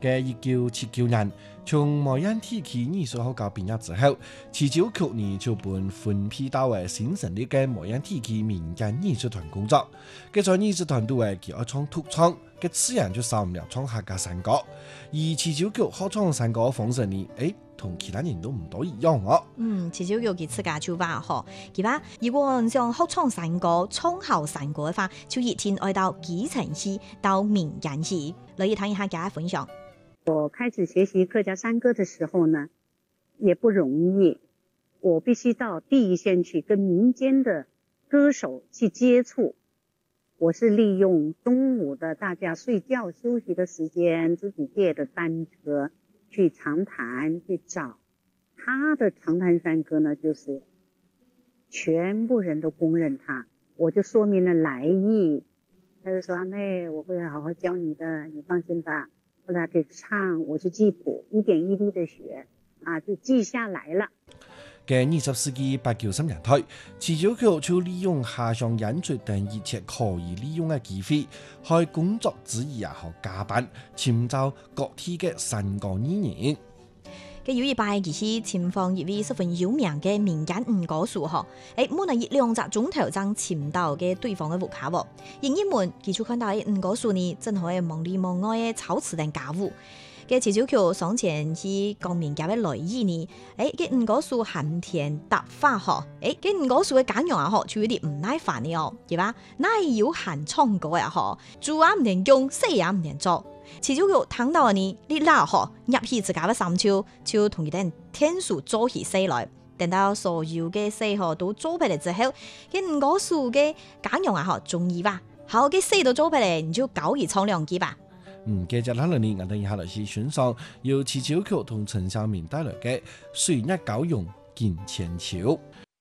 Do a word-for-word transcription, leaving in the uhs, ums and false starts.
嘅一九七九年，從模樣體系藝術學校畢業之後，持久曲呢就本分批到為新成立嘅模樣體系民間藝術團工作。佢在藝術團隊嘅佢愛創獨創，嘅自然就少唔了創客家山歌。而持久曲學創山歌方式呢，誒同其他人都唔多一樣哦。 嗯，持久曲佢自家就話嗬，佢話如果像學創山歌、創校山歌嘅話，就一定愛到基層去，到民間去。來一談一下大家分享。 我開始學習客家山歌的時候呢，也不容易，我必須到第一線去跟民間的歌手去接觸。我是利用中午的大家睡覺休息的時間，自己借的單車去長潭去找他的長潭山歌呢，就是全部人都公認他，我就說明了來意，他就說阿妹，我會好好教你的，你放心吧。後來給唱，我就記譜，一點一滴的學，啊，就記下來了。 嘅二十世紀八九十年代，持久曲就利用下鄉演出等一切可以利用嘅機會，開工作之餘啊，學加班，尋找各地嘅山歌藝人。 嘅有一擺，其實尋訪一位十分有名嘅民間女歌手嗬，誒，冇能以兩隻鐘頭爭尋到嘅對方嘅舞卡喎。營業門佢就看到嘅女歌手呢，真係夢裡夢外嘅操持定家務。嘅持久曲上前去講明家嘅來意呢，誒，嘅女歌手含甜答法嗬，誒，嘅女歌手嘅簡陽啊嗬，就有啲唔耐煩嘅哦，係吧？哪有閒唱歌呀嗬，做啊唔能用，死也唔能做。持久曲聽到呢，你嗱嗬入去自家嘅心照，就同佢哋天數做起勢來。等到所有嘅勢嗬都做起嚟之後，嘅女歌手嘅簡陽啊嗬中意吧，好嘅勢都做起嚟，你就搞而唱兩句吧。 嗯，接着落嚟呢，我哋以下嚟是欣賞由持久曲同陳曉明帶來嘅《水月交融見千秋》。